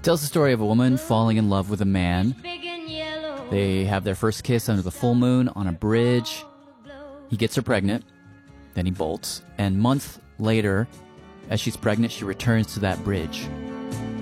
It tells the story of a woman falling in love with a man. They have their first kiss under the full moon on a bridge. He gets her pregnant, then he bolts. And months later, as she's pregnant, she returns to that bridge.